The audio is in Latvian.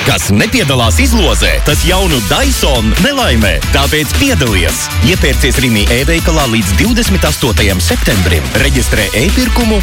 Kas nepiedalās izlozē, tas jaunu Dyson nelaimē. Tāpēc piedalies! Iepērcies Rimi e-veikalā līdz 28. septembrim. Reģistrē e-pirkumu